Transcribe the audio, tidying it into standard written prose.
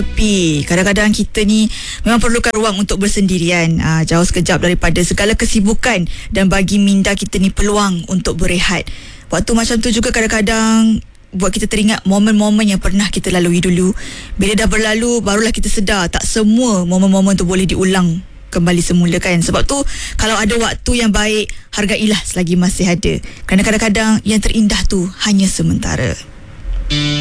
Tapi kadang-kadang kita ni memang perlukan ruang untuk bersendirian, jauh sekejap daripada segala kesibukan, dan bagi minda kita ni peluang untuk berehat. Waktu macam tu juga kadang-kadang buat kita teringat momen-momen yang pernah kita lalui dulu. Bila dah berlalu, barulah kita sedar tak semua momen-momen tu boleh diulang kembali semula kan. Sebab tu kalau ada waktu yang baik, hargailah selagi masih ada. Kerana kadang-kadang yang terindah tu hanya sementara.